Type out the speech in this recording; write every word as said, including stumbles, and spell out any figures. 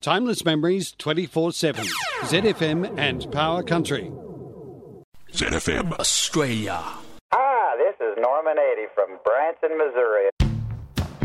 Timeless memories twenty-four seven. Z F M and Power Country. Z F M Australia. Hi, this is Norman Adie from Branson, Missouri,